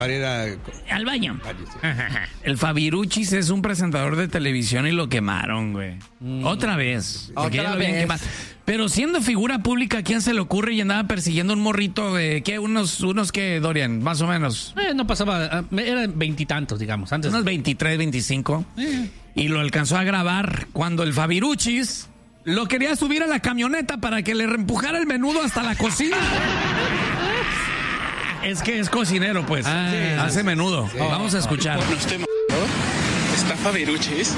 Para ir al baño. Sí. El Fabiruchis es un presentador de televisión y lo quemaron, güey. Otra vez. Otra vez. Pero siendo figura pública, ¿a quién se le ocurre y andaba persiguiendo un morrito de qué? Unos que, Dorian, más o menos. No pasaba, eran 20 y tantos, digamos. Antes. Unos 23, 25. Y lo alcanzó a grabar cuando el Fabiruchis lo quería subir a la camioneta para que le reempujara el menudo hasta la cocina. Es que es cocinero, pues. Hace menudo. Sí. Vamos a escuchar. No estoy está Fabiruchis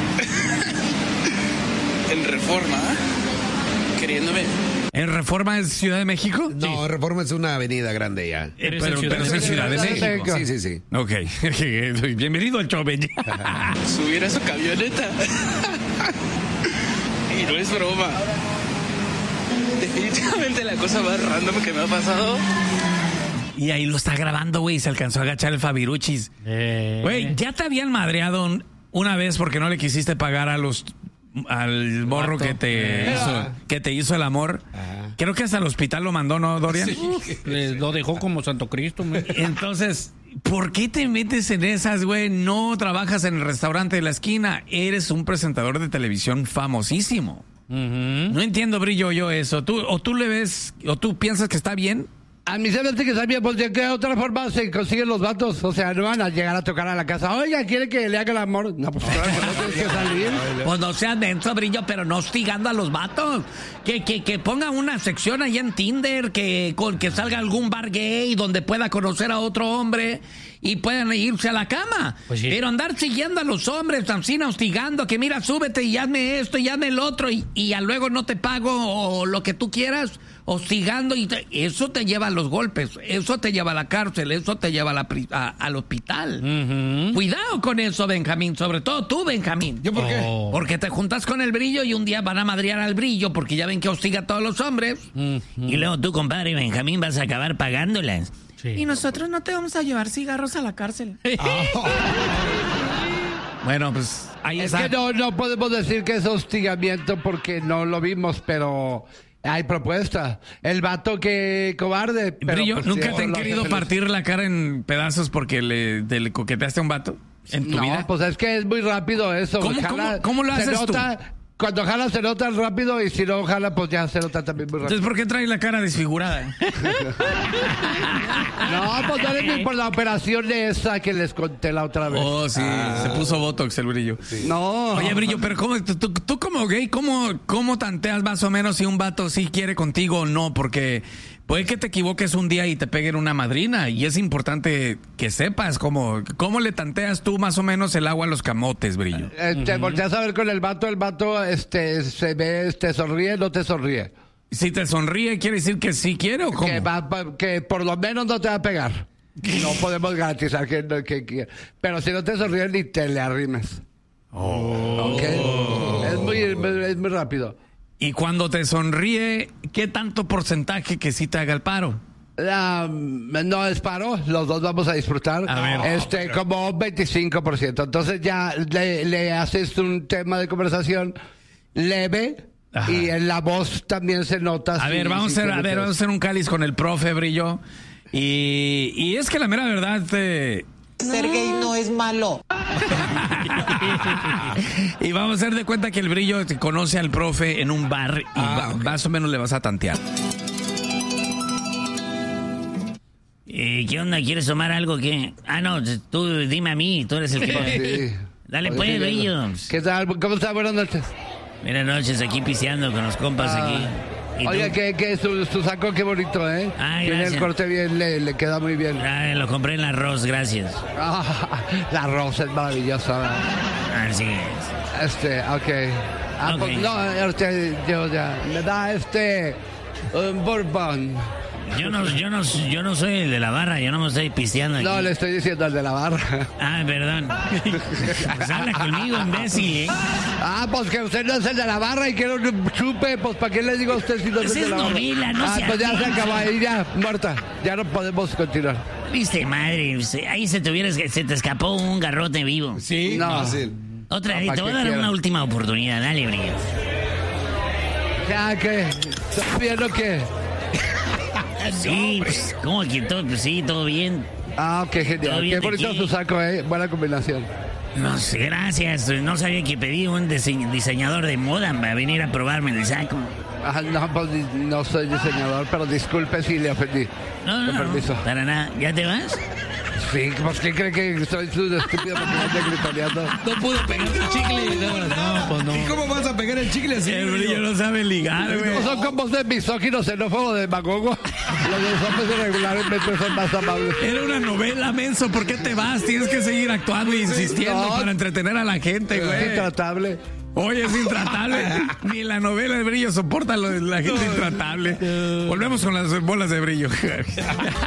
en Reforma queriéndome. ¿En Reforma es Ciudad de México? No, Reforma es una avenida grande ya. Pero es en Ciudad de México. Sí. Ok. Bienvenido al show, Subir a su camioneta. Y no es broma. Definitivamente la cosa más random que me ha pasado. Y ahí lo está grabando, güey, y se alcanzó a agachar el Fabiruchis. Güey, ya te habían madreado una vez porque no le quisiste pagar al morro que te hizo el amor. Ajá. Creo que hasta el hospital lo mandó, ¿no, Dorian? Sí. Lo dejó como Santo Cristo, güey. Entonces, ¿por qué te metes en esas, güey? No trabajas en el restaurante de la esquina. Eres un presentador de televisión famosísimo. No entiendo, Brillo, yo eso. ¿Tú le ves, o tú piensas que está bien? A mí se me hace que está bien, pues de qué otra forma se consiguen los vatos. O sea, no van a llegar a tocar a la casa. Oiga, ¿quiere que le haga el amor? No, pues claro que no tienes que salir. Pues no seas denso, Brillo, pero no hostigando a los vatos. Que ponga una sección ahí en Tinder, que salga algún bar gay donde pueda conocer a otro hombre y puedan irse a la cama. Pues sí. Pero andar siguiendo a los hombres, Tancina, hostigando, que mira, súbete y hazme esto y hazme el otro y a luego no te pago o lo que tú quieras, hostigando, eso te lleva a los golpes, eso te lleva a la cárcel, eso te lleva al hospital. Cuidado con eso, Benjamín, sobre todo tú, Benjamín. ¿Yo por qué? Porque te juntas con el Brillo y un día van a madrear al Brillo porque ya ven que hostiga a todos los hombres. Y luego tú, compadre Benjamín, vas a acabar pagándolas. Sí. Y nosotros no te vamos a llevar cigarros a la cárcel. Bueno, pues ahí está. Es que no podemos decir que es hostigamiento porque no lo vimos, pero hay propuesta. El vato que cobarde. Pero Brillo, pues, ¿nunca te han querido partir la cara en pedazos porque le coqueteaste a un vato en tu vida? No, pues es que es muy rápido eso. ¿Cómo lo haces tú? Cuando jala se nota rápido y si no jala pues ya se nota también muy rápido. Entonces, ¿por qué trae la cara desfigurada? No, pues no es por la operación esa que les conté la otra vez. Oh, sí, se puso Botox el Brillo. Sí. No. Oye, Brillo, pero tú como gay, ¿cómo tanteas más o menos si un vato sí quiere contigo o no? Porque puede que te equivoques un día y te peguen una madrina y es importante que sepas cómo le tanteas tú más o menos el agua a los camotes, Brillo. Volteas a ver con el vato se ve, te sonríe, no te sonríe. Si te sonríe, ¿quiere decir que sí quiere o cómo? Que por lo menos no te va a pegar. No podemos garantizar que pero si no te sonríe ni te le arrimes. ¿Okay? Es muy rápido. Y cuando te sonríe, ¿qué tanto porcentaje que sí te haga el paro? No es paro, los dos vamos a disfrutar. A ver, como un 25%. Entonces ya le haces un tema de conversación leve. Ajá. Y en la voz también se nota. A ver, vamos a hacer un cáliz con el profe, Brillo. Y es que la mera verdad ser gay no es malo. Y vamos a hacer de cuenta que el Brillo te conoce al profe en un bar y más o menos le vas a tantear. ¿Qué onda? ¿Quieres tomar algo? ¿Qué? No, tú dime a mí, tú eres el que... Sí. Dale. Oye, pues, Brillo. ¿Qué tal? ¿Cómo estás? Buenas noches. Buenas noches, aquí pisteando con los compas aquí. Oye, que su saco, qué bonito, ¿eh? Tiene el corte bien, le queda muy bien. Lo compré en la Ross, gracias. La Ross es maravillosa. Así es. Ok. Pues no, yo ya. Me da un bourbon. Yo no soy el de la barra, yo no me estoy pisteando aquí. No, le estoy diciendo al de la barra. Perdón. Pues habla conmigo, imbécil, ¿eh? Pues que usted no es el de la barra y quiero un chupe, pues ¿para qué le digo a usted si no es el de la barra? Novela, no pues ya se acabó, ahí ya, muerta. Ya no podemos continuar. Viste, madre, ahí se te escapó un garrote vivo. Sí, no. Fácil. Otra vez, te voy a dar una última oportunidad, dale, Brillo. Ya, ¿qué? ¿Estás bien o qué? Sí, pues, ¿cómo que todo? Pues sí, todo bien. Ah, qué Todo genial. bien Qué bonito aquí. su saco, Buena combinación. No sé, gracias. No sabía que pedí un diseñador de moda para venir a probarme el saco. Ajá, no, pues, no soy diseñador, pero disculpe si le ofendí. No, Con permiso. para nada. ¿Ya te vas? Sí, pues ¿quién cree que soy un estúpido porque no estoy gritoneando? No pudo pegar el chicle. No, pues no. ¿Y cómo vas a pegar el chicle así? El brillo no sabe ligar, güey. No son como de misóginos, xenófobos, demagogos. Los de los hombres irregularmente son más amables. Era una novela, menso. ¿Por qué te vas? Tienes que seguir actuando e insistiendo no. para entretener a la gente, Es güey. intratable. Oye, es intratable. Ni la novela de brillo soporta lo de la gente intratable. Volvemos con las bolas de brillo.